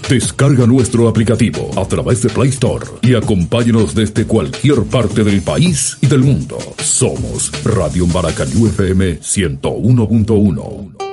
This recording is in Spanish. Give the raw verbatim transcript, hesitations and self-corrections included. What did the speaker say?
Descarga nuestro aplicativo a través de Play Store y acompáñanos desde cualquier parte del país y del mundo. Somos Radio Maracayú F M ciento uno punto uno.